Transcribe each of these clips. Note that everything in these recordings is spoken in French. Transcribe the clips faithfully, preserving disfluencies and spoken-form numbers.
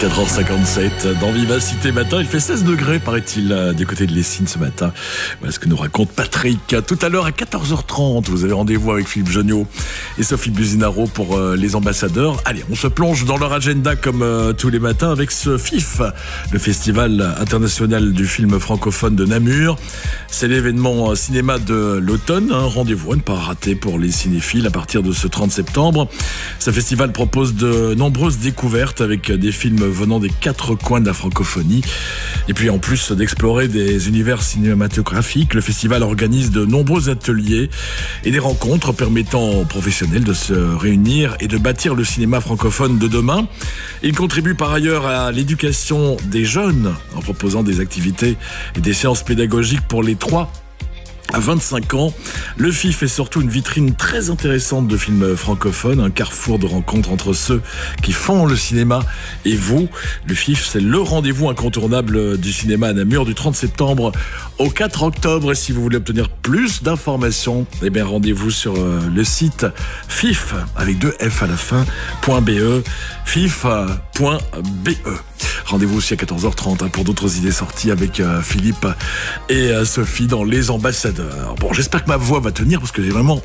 quatre heures cinquante-sept dans Vivacité Matin. Il fait seize degrés, paraît-il, du côté de Lessines ce matin. Voilà ce que nous raconte Patrick. Tout à l'heure, à quatorze heures trente, vous avez rendez-vous avec Philippe Geniaud et Sophie Buzinaro pour euh, les ambassadeurs. Allez, on se plonge dans leur agenda comme euh, tous les matins avec ce F I F, le Festival international du film francophone de Namur. C'est l'événement cinéma de l'automne. Un rendez-vous à ne pas rater pour les cinéphiles à partir de ce trente septembre. Ce festival propose de nombreuses découvertes avec des films venant des quatre coins de la francophonie. Et puis en plus d'explorer des univers cinématographiques, le festival organise de nombreux ateliers et des rencontres permettant aux professionnels de se réunir et de bâtir le cinéma francophone de demain. Il contribue par ailleurs à l'éducation des jeunes en proposant des activités et des séances pédagogiques pour les trois à vingt-cinq ans. Le F I F est surtout une vitrine très intéressante de films francophones, un carrefour de rencontres entre ceux qui font le cinéma et vous. Le F I F, c'est le rendez-vous incontournable du cinéma à Namur du trente septembre au quatre octobre. Et si vous voulez obtenir plus d'informations, eh bien rendez-vous sur le site F I F avec deux F à la fin, .be, F I F point B E. Rendez-vous aussi à quatorze heures trente hein, pour d'autres idées sorties avec euh, Philippe et euh, Sophie dans Les Ambassadeurs. Bon, j'espère que ma voix va tenir parce que j'ai vraiment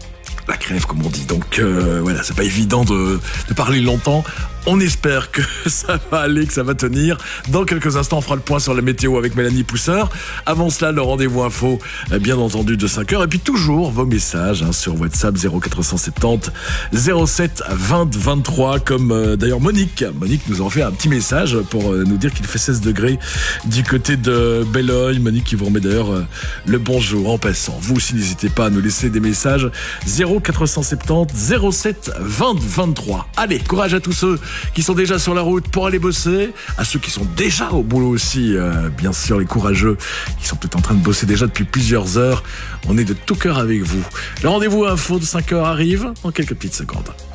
la crève, comme on dit. Donc euh, voilà, c'est pas évident de, de parler longtemps. On espère que ça va aller, que ça va tenir. Dans quelques instants, on fera le point sur la météo avec Mélanie Pousseur. Avant cela, le rendez-vous info, bien entendu, de cinq heures. Et puis toujours vos messages hein, sur WhatsApp zéro quatre cent soixante-dix zéro sept vingt vingt-trois. Comme euh, d'ailleurs Monique. Monique nous a fait un petit message pour euh, nous dire qu'il fait seize degrés du côté de Belloy. Monique qui vous remet d'ailleurs euh, le bonjour en passant. Vous aussi, n'hésitez pas à nous laisser des messages. zéro quatre cent soixante-dix zéro sept vingt vingt-trois. Allez, courage à tous ceux qui sont déjà sur la route pour aller bosser, à ceux qui sont déjà au boulot aussi, euh, bien sûr les courageux qui sont peut-être en train de bosser déjà depuis plusieurs heures. On est de tout cœur avec vous. Le rendez-vous info de cinq heures arrive dans quelques petites secondes.